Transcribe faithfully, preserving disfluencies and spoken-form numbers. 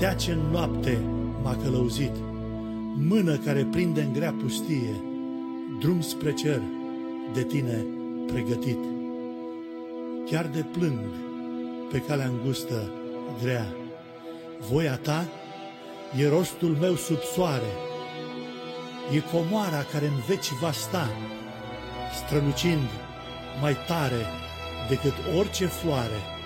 Teace în noapte m-a călăuzit, mână care prinde în grea pustie, drum spre cer de tine pregătit. Chiar de plâng pe calea îngustă grea, voia ta e rostul meu sub soare, e comoara care în veci va sta, strălucind mai tare decât orice floare.